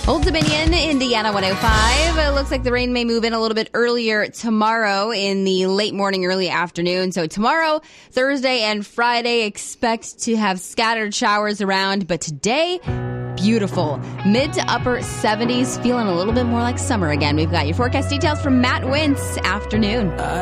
Old Dominion, Indiana 105. It looks like the rain may move in a little bit earlier tomorrow in the late morning, early afternoon. So tomorrow, Thursday, and Friday, expect to have scattered showers around. But today, beautiful. Mid to upper 70s, feeling a little bit more like summer again. We've got your forecast details from Matt Wintz. Afternoon.